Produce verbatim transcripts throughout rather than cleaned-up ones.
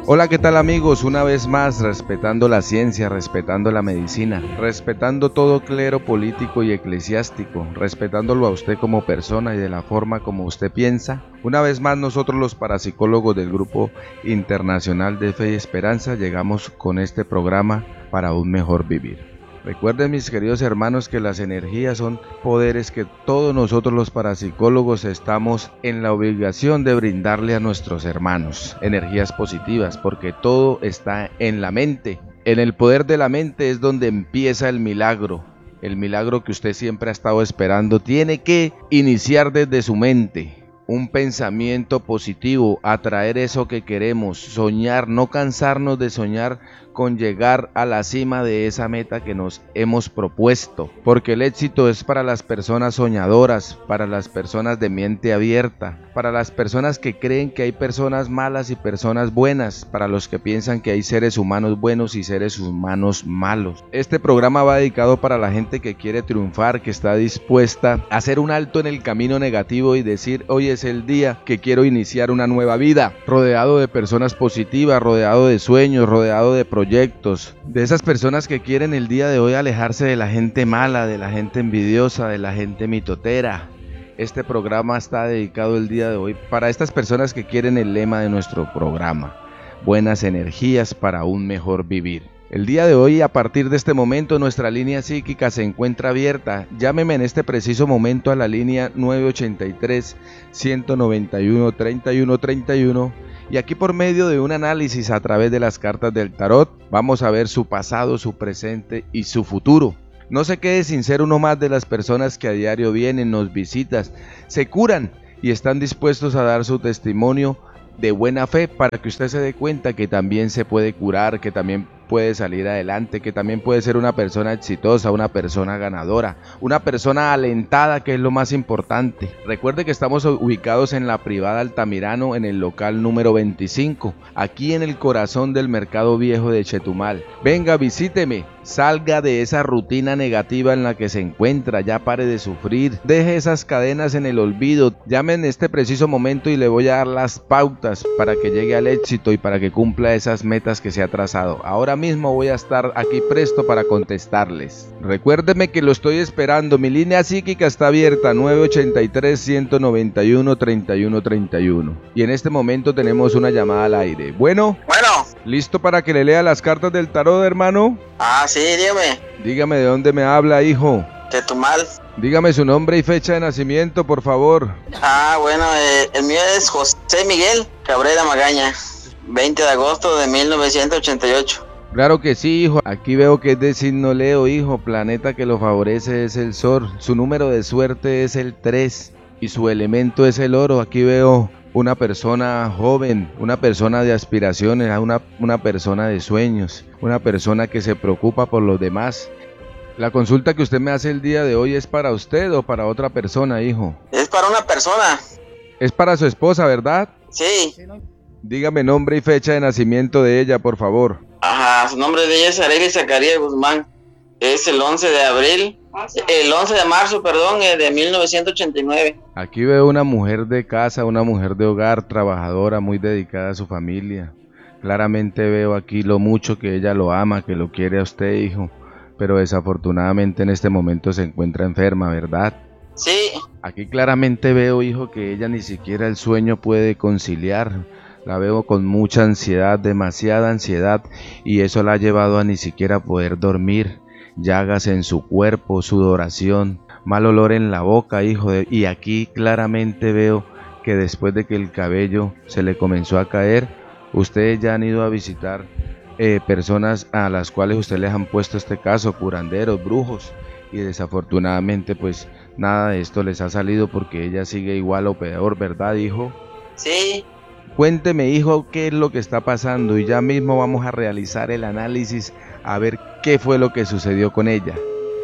Hola, ¿qué tal amigos? Una vez más, respetando la ciencia, respetando la medicina, respetando todo clero político y eclesiástico, respetándolo a usted como persona y de la forma como usted piensa. Una vez más, nosotros los parapsicólogos del Grupo Internacional de Fe y Esperanza llegamos con este programa para un mejor vivir. Recuerden, mis queridos hermanos, que las energías son poderes que todos nosotros los parapsicólogos estamos en la obligación de brindarle a nuestros hermanos. Energías positivas, porque todo está en la mente. En el poder de la mente es donde empieza el milagro. El milagro que usted siempre ha estado esperando tiene que iniciar desde su mente. Un pensamiento positivo, atraer eso que queremos, soñar, no cansarnos de soñar con llegar a la cima de esa meta que nos hemos propuesto, porque el éxito es para las personas soñadoras, para las personas de mente abierta, para las personas que creen que hay personas malas y personas buenas, para los que piensan que hay seres humanos buenos y seres humanos malos. Este programa va dedicado para la gente que quiere triunfar, que está dispuesta a hacer un alto en el camino negativo y decir: hoy es el día que quiero iniciar una nueva vida, rodeado de personas positivas, rodeado de sueños, rodeado de proyectos, de esas personas que quieren el día de hoy alejarse de la gente mala, de la gente envidiosa, de la gente mitotera. Este programa está dedicado el día de hoy para estas personas que quieren el lema de nuestro programa: buenas energías para un mejor vivir. El día de hoy, a partir de este momento, nuestra línea psíquica se encuentra abierta. Llámeme en este preciso momento a la línea nueve ochenta y tres, ciento noventa y uno, treinta y uno treinta y uno. Y aquí, por medio de un análisis a través de las cartas del tarot, vamos a ver su pasado, su presente y su futuro. No se quede sin ser uno más de las personas que a diario vienen, nos visitan, se curan y están dispuestos a dar su testimonio de buena fe para que usted se dé cuenta que también se puede curar, que también puede salir adelante, que también puede ser una persona exitosa, una persona ganadora, una persona alentada, que es lo más importante. Recuerde que estamos ubicados en la privada Altamirano, en el local número veinticinco, aquí en el corazón del Mercado Viejo de Chetumal. Venga, visíteme, salga de esa rutina negativa en la que se encuentra, ya pare de sufrir, deje esas cadenas en el olvido. Llame en este preciso momento y le voy a dar las pautas para que llegue al éxito y para que cumpla esas metas que se ha trazado. Ahora mismo voy a estar aquí presto para contestarles. Recuérdeme que lo estoy esperando. Mi línea psíquica está abierta, nueve ochenta y tres, ciento noventa y uno, treinta y uno treinta y uno. Y en este momento tenemos una llamada al aire. Bueno. Bueno. ¿Listo para que le lea las cartas del tarot, hermano? Ah, sí, dígame. Dígame de dónde me habla, hijo. Chetumal. Dígame su nombre y fecha de nacimiento, por favor. Ah, bueno, eh, el mío es José Miguel Cabrera Magaña, veinte de agosto de mil novecientos ochenta y ocho. Claro que sí, hijo. Aquí veo que es de signo Leo, hijo. Planeta que lo favorece es el Sol. Su número de suerte es el tres y su elemento es el oro. Aquí veo una persona joven, una persona de aspiraciones, una, una persona de sueños, una persona que se preocupa por los demás. La consulta que usted me hace el día de hoy, ¿es para usted o para otra persona, hijo? Es para una persona. Es para su esposa, ¿verdad? Sí. Dígame nombre y fecha de nacimiento de ella, por favor. Ajá, su nombre de ella es Arely Zacarías Guzmán. Es el once de abril, el once de marzo, perdón, de mil novecientos ochenta y nueve. Aquí veo una mujer de casa, una mujer de hogar, trabajadora, muy dedicada a su familia. Claramente veo aquí lo mucho que ella lo ama, que lo quiere a usted, hijo. Pero desafortunadamente en este momento se encuentra enferma, ¿verdad? Sí. Aquí claramente veo, hijo, que ella ni siquiera el sueño puede conciliar. La veo con mucha ansiedad, demasiada ansiedad, y eso la ha llevado a ni siquiera poder dormir. Llagas en su cuerpo, sudoración, mal olor en la boca, hijo. De... Y aquí claramente veo que después de que el cabello se le comenzó a caer, ustedes ya han ido a visitar eh, personas a las cuales ustedes les han puesto este caso, curanderos, brujos, y desafortunadamente pues nada de esto les ha salido porque ella sigue igual o peor, ¿verdad, hijo? Sí. Cuénteme, hijo, qué es lo que está pasando y ya mismo vamos a realizar el análisis a ver qué fue lo que sucedió con ella.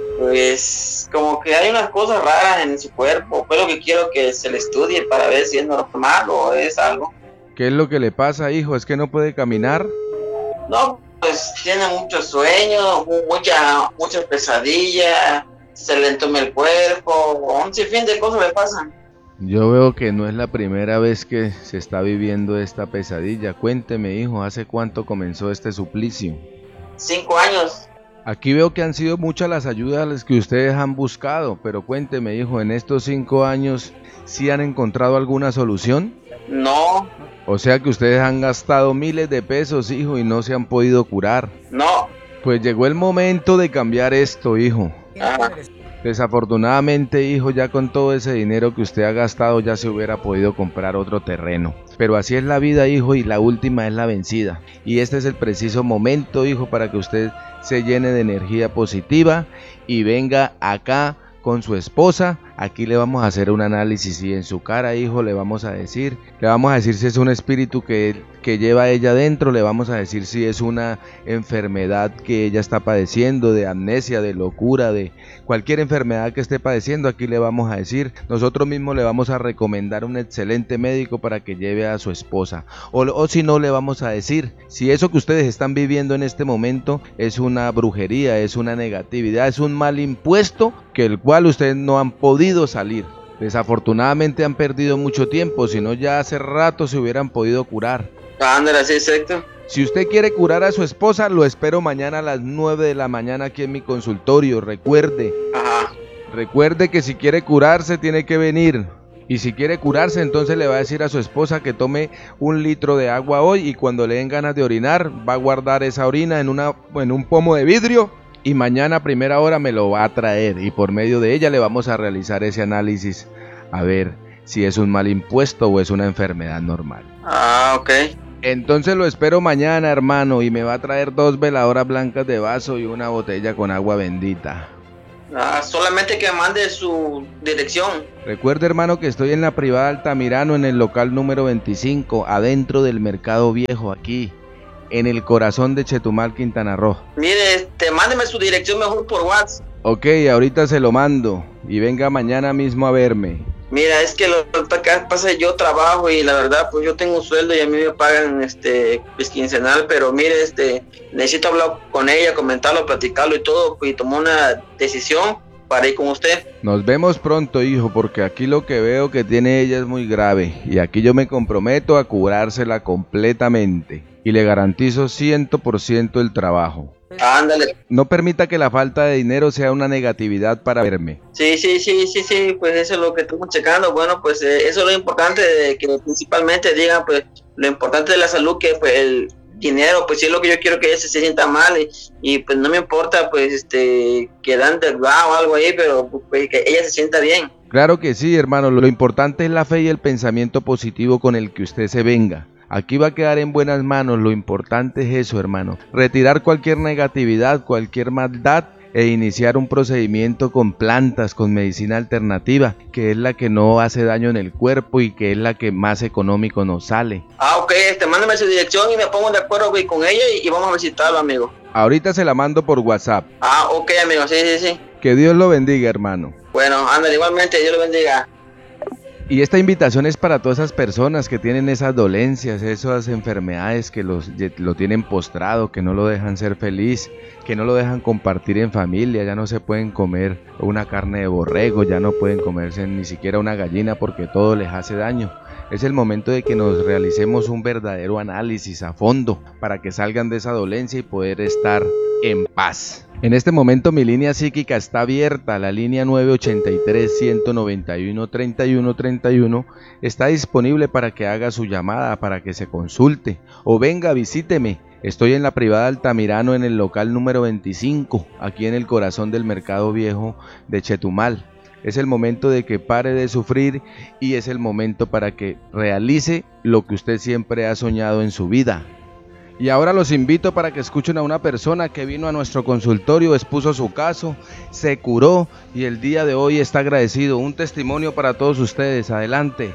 Pues como que hay unas cosas raras en su cuerpo, pero que quiero que se le estudie para ver si es normal o es algo. ¿Qué es lo que le pasa, hijo? ¿Es que no puede caminar? No, pues tiene muchos sueños, mucha, muchas pesadillas, se le entuma el cuerpo, un sinfín de cosas le pasan. Yo veo que no es la primera vez que se está viviendo esta pesadilla. Cuénteme, hijo, ¿hace cuánto comenzó este suplicio? Cinco años. Aquí veo que han sido muchas las ayudas que ustedes han buscado, pero cuénteme, hijo, ¿en estos cinco años sí han encontrado alguna solución? No. O sea que ustedes han gastado miles de pesos, hijo, y no se han podido curar. No. Pues llegó el momento de cambiar esto, hijo. Ajá. Desafortunadamente, hijo, ya con todo ese dinero que usted ha gastado ya se hubiera podido comprar otro terreno. Pero así es la vida, hijo, y la última es la vencida. Y este es el preciso momento, hijo, para que usted se llene de energía positiva y venga acá con su esposa. Aquí le vamos a hacer un análisis y en su cara, hijo, le vamos a decir, le vamos a decir si es un espíritu que, que lleva ella dentro, le vamos a decir si es una enfermedad que ella está padeciendo, de amnesia, de locura, de cualquier enfermedad que esté padeciendo. Aquí le vamos a decir, nosotros mismos le vamos a recomendar un excelente médico para que lleve a su esposa, o, o si no, le vamos a decir si eso que ustedes están viviendo en este momento es una brujería, es una negatividad, es un mal impuesto que el cual ustedes no han podido salir. Desafortunadamente han perdido mucho tiempo, si no ya hace rato se hubieran podido curar. Ándale, sí, exacto. Si usted quiere curar a su esposa, lo espero mañana a las nueve de la mañana aquí en mi consultorio. Recuerde, Ajá. recuerde que si quiere curarse tiene que venir. Y si quiere curarse, entonces le va a decir a su esposa que tome un litro de agua hoy y cuando le den ganas de orinar, va a guardar esa orina en, una, en un pomo de vidrio. Y mañana a primera hora me lo va a traer y por medio de ella le vamos a realizar ese análisis a ver si es un mal impuesto o es una enfermedad normal. Ah, ok. Entonces lo espero mañana, hermano, y me va a traer dos veladoras blancas de vaso y una botella con agua bendita. Ah, solamente que mande su dirección. Recuerde, hermano, que estoy en la privada Altamirano en el local número veinticinco, adentro del Mercado Viejo, aquí en el corazón de Chetumal, Quintana Roo. Mire, este, mándeme su dirección mejor por WhatsApp. Ok, ahorita se lo mando y venga mañana mismo a verme. Mira, es que lo que pasa, yo trabajo y la verdad, pues yo tengo un sueldo y a mí me pagan este pues, quincenal, pero mire, este, necesito hablar con ella, comentarlo, platicarlo y todo, y tomar una decisión para ir con usted. Nos vemos pronto, hijo, porque aquí lo que veo que tiene ella es muy grave y aquí yo me comprometo a curársela completamente y le garantizo cien por ciento el trabajo. Ándale. No permita que la falta de dinero sea una negatividad para verme. Sí, sí, sí, sí, sí, pues eso es lo que estamos checando. Bueno, pues eh, eso es lo importante, de que principalmente digan, pues, lo importante de la salud, que pues el dinero, pues sí es lo que yo quiero, que ella se sienta mal y, y pues no me importa, pues, este, que dan de o algo ahí, pero pues, que ella se sienta bien. Claro que sí, hermano, lo importante es la fe y el pensamiento positivo con el que usted se venga. Aquí va a quedar en buenas manos, lo importante es eso, hermano. Retirar cualquier negatividad, cualquier maldad e iniciar un procedimiento con plantas, con medicina alternativa, que es la que no hace daño en el cuerpo y que es la que más económico nos sale. Ah, ok, este, mándame su dirección y me pongo de acuerdo, güey, con ella y, y vamos a visitarlo, amigo. Ahorita se la mando por WhatsApp. Ah, ok, amigo, sí, sí, sí. Que Dios lo bendiga, hermano. Bueno, ándale, igualmente, Dios lo bendiga. Y esta invitación es para todas esas personas que tienen esas dolencias, esas enfermedades que los, lo tienen postrado, que no lo dejan ser feliz, que no lo dejan compartir en familia, ya no se pueden comer una carne de borrego, ya no pueden comerse ni siquiera una gallina porque todo les hace daño. Es el momento de que nos realicemos un verdadero análisis a fondo para que salgan de esa dolencia y poder estar en paz. En este momento mi línea psíquica está abierta, la línea nueve ochenta y tres, ciento noventa y uno, treinta y uno treinta y uno está disponible para que haga su llamada, para que se consulte o venga, visíteme. Estoy en la privada Altamirano en el local número veinticinco, aquí en el corazón del Mercado Viejo de Chetumal. Es el momento de que pare de sufrir y es el momento para que realice lo que usted siempre ha soñado en su vida. Y ahora los invito para que escuchen a una persona que vino a nuestro consultorio, expuso su caso, se curó y el día de hoy está agradecido. Un testimonio para todos ustedes. Adelante.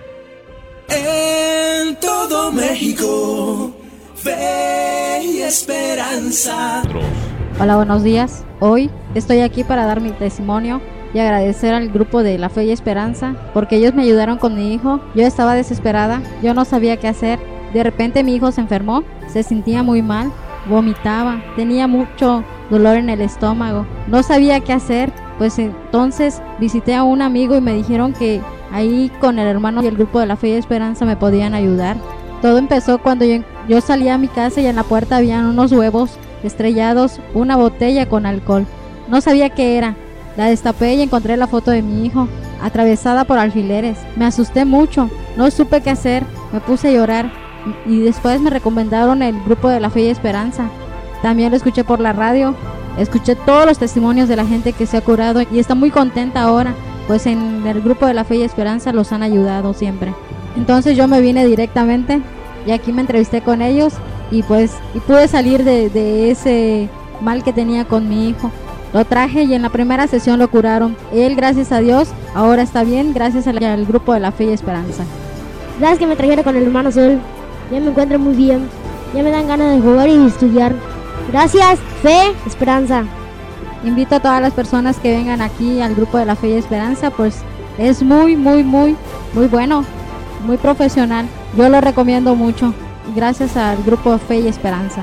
En todo México, fe y esperanza. Hola, buenos días. Hoy estoy aquí para dar mi testimonio y agradecer al grupo de La Fe y Esperanza porque ellos me ayudaron con mi hijo. Yo estaba desesperada, yo no sabía qué hacer. De repente mi hijo se enfermó, se sentía muy mal, vomitaba, tenía mucho dolor en el estómago, no sabía qué hacer Pues entonces visité a un amigo y me dijeron que ahí con el hermano y el grupo de la Fe y Esperanza me podían ayudar. Todo empezó cuando yo, yo salí a mi casa y en la puerta habían unos huevos estrellados, una botella con alcohol. No sabía qué era. La destapé y encontré la foto de mi hijo, atravesada por alfileres. Me asusté mucho, no supe qué hacer, me puse a llorar y después me recomendaron el grupo de la Fe y Esperanza. También lo escuché por la radio, escuché todos los testimonios de la gente que se ha curado y está muy contenta ahora, pues en el grupo de la Fe y Esperanza los han ayudado siempre. Entonces yo me vine directamente y aquí me entrevisté con ellos y pues y pude salir de, de ese mal que tenía con mi hijo. Lo traje y en la primera sesión lo curaron. Él, gracias a Dios, ahora está bien gracias al, al grupo de la Fe y Esperanza. Gracias que me trajeron con el hermano Sol. Ya me encuentro muy bien. Ya me dan ganas de jugar y estudiar. Gracias, Fe, Esperanza. Invito a todas las personas que vengan aquí al grupo de la Fe y Esperanza, pues es muy, muy, muy, muy bueno, muy profesional. Yo lo recomiendo mucho. Gracias al grupo de Fe y Esperanza.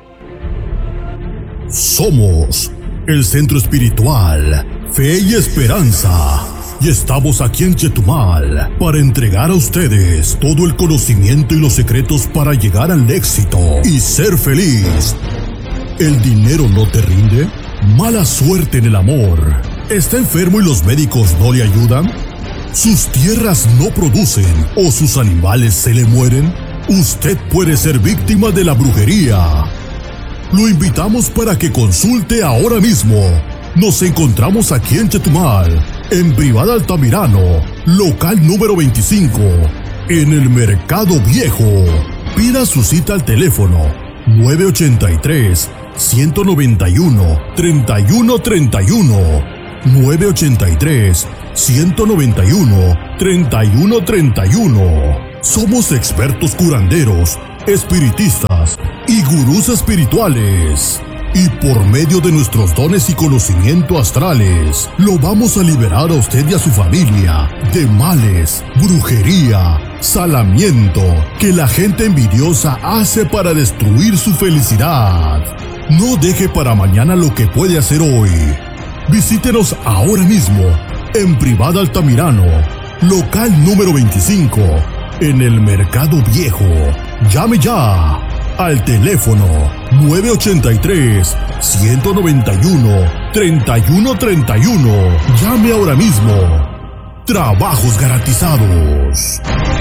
Somos el Centro Espiritual Fe y Esperanza y estamos aquí en Chetumal para entregar a ustedes todo el conocimiento y los secretos para llegar al éxito y ser feliz. ¿El dinero no te rinde? ¿Mala suerte en el amor? ¿Está enfermo y los médicos no le ayudan? ¿Sus tierras no producen o sus animales se le mueren? Usted puede ser víctima de la brujería. Lo invitamos para que consulte ahora mismo. Nos encontramos aquí en Chetumal, en Privada Altamirano, local número veinticinco, en el Mercado Viejo. Pida su cita al teléfono nueve ochenta y tres, ciento noventa y uno, treinta y uno treinta y uno, nueve ochenta y tres, ciento noventa y uno, treinta y uno treinta y uno. Somos expertos curanderos, espiritistas y gurús espirituales. Y por medio de nuestros dones y conocimiento astrales, lo vamos a liberar a usted y a su familia de males, brujería, salamiento, que la gente envidiosa hace para destruir su felicidad. No deje para mañana lo que puede hacer hoy. Visítenos ahora mismo en Privada Altamirano, local número veinticinco, en el Mercado Viejo. Llame ya al teléfono nueve ochenta y tres, ciento noventa y uno, treinta y uno treinta y uno. Llame ahora mismo. Trabajos garantizados.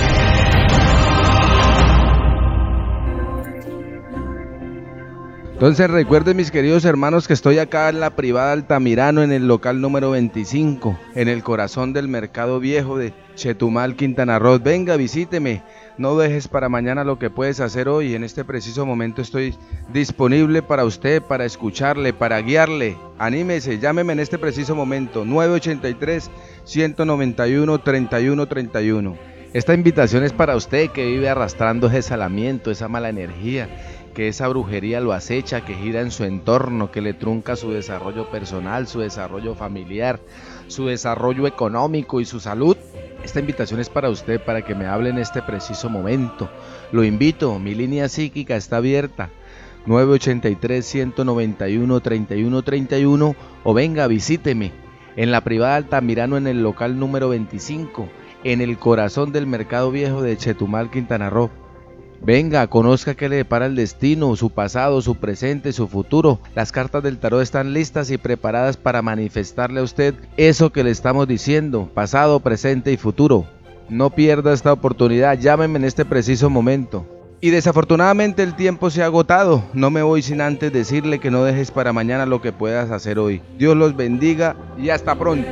Entonces recuerden, mis queridos hermanos, que estoy acá en la Privada Altamirano, en el local número veinticinco, en el corazón del Mercado Viejo de Chetumal, Quintana Roo. Venga, visíteme, no dejes para mañana lo que puedes hacer hoy. En este preciso momento estoy disponible para usted, para escucharle, para guiarle. Anímese, llámeme en este preciso momento, nueve ochenta y tres, ciento noventa y uno, treinta y uno treinta y uno. Esta invitación es para usted que vive arrastrando ese salamiento, esa mala energía, que esa brujería lo acecha, que gira en su entorno, que le trunca su desarrollo personal, su desarrollo familiar, su desarrollo económico y su salud. Esta invitación es para usted, para que me hable en este preciso momento. Lo invito, mi línea psíquica está abierta, nueve ochenta y tres, ciento noventa y uno, treinta y uno treinta y uno, o venga, visíteme en la Privada Altamirano, en el local número veinticinco, en el corazón del Mercado Viejo de Chetumal, Quintana Roo. Venga, conozca qué le depara el destino, su pasado, su presente, su futuro. Las cartas del tarot están listas y preparadas para manifestarle a usted eso que le estamos diciendo, pasado, presente y futuro. No pierda esta oportunidad, llámeme en este preciso momento. Y desafortunadamente el tiempo se ha agotado. No me voy sin antes decirle que no dejes para mañana lo que puedas hacer hoy. Dios los bendiga y hasta pronto.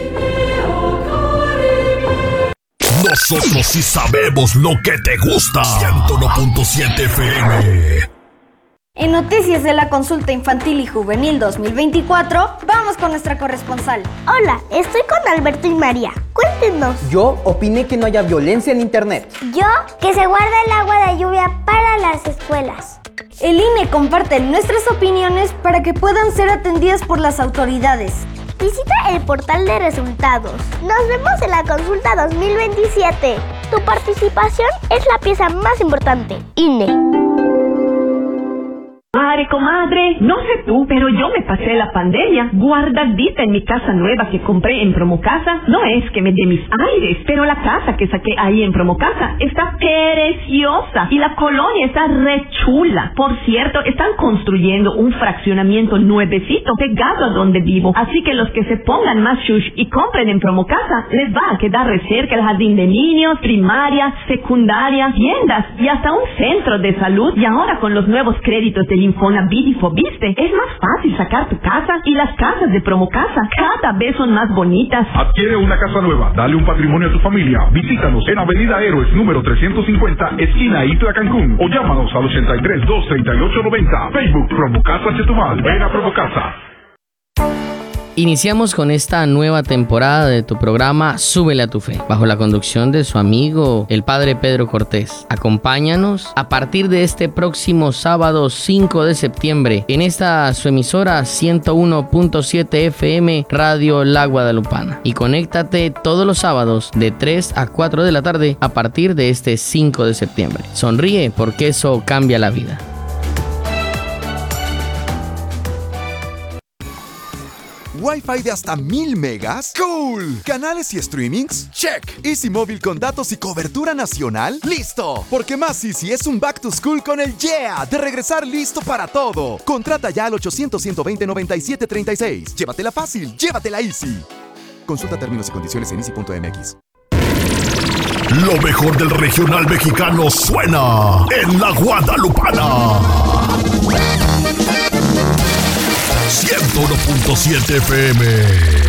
Nosotros sí sabemos lo que te gusta. ciento uno punto siete F M. En Noticias de la Consulta Infantil y Juvenil dos mil veinticuatro, vamos con nuestra corresponsal. Hola, estoy con Alberto y María. Cuéntenos. Yo opiné que no haya violencia en internet. Yo, que se guarde el agua de lluvia para las escuelas. El I N E comparte nuestras opiniones para que puedan ser atendidas por las autoridades. Visita el portal de resultados. Nos vemos en la consulta dos mil veintisiete. Tu participación es la pieza más importante. I N E. Ay, comadre, no sé tú, pero yo me pasé la pandemia guardadita en mi casa nueva que compré en Promocasa. No es que me dé mis aires, pero la casa que saqué ahí en Promocasa está preciosa y la colonia está re chula. Por cierto, están construyendo un fraccionamiento nuevecito pegado a donde vivo, así que los que se pongan más shush y compren en Promocasa les va a quedar re cerca el jardín de niños, primaria, secundaria, tiendas y hasta un centro de salud. Y ahora con los nuevos créditos del Infonavit y Fobiste es más fácil sacar tu casa, y las casas de Promocasa cada vez son más bonitas. Adquiere una casa nueva, dale un patrimonio a tu familia. Visítanos en Avenida Héroes número trescientos cincuenta, esquina Itla, Cancún, o llámanos al ochenta y tres, dos treinta y ocho noventa. Facebook Promocasa Chetumal. Ven a Promocasa. Iniciamos con esta nueva temporada de tu programa Súbele a tu Fe, bajo la conducción de su amigo el Padre Pedro Cortés. Acompáñanos a partir de este próximo sábado cinco de septiembre en esta su emisora ciento uno punto siete F M Radio La Guadalupana, y conéctate todos los sábados de tres a cuatro de la tarde a partir de este cinco de septiembre. Sonríe, porque eso cambia la vida. ¿Wi-Fi de hasta mil megas? ¡Cool! ¿Canales y streamings? ¡Check! ¿Easy Móvil con datos y cobertura nacional? ¡Listo! Porque más Easy es un back to school con el Yeah de regresar listo para todo. Contrata ya al ochocientos, ciento veinte, noventa y siete treinta y seis. Llévatela fácil, llévatela Easy. Consulta términos y condiciones en easy punto m x. Lo mejor del regional mexicano suena en La Guadalupana. ciento uno punto siete F M.